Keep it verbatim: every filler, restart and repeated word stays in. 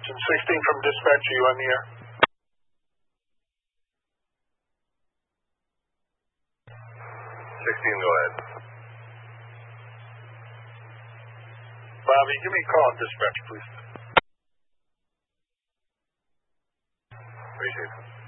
Houston, sixteen from dispatch, are you on the air? sixteen, go ahead. Bobby, give me a call at dispatch, please. Appreciate it.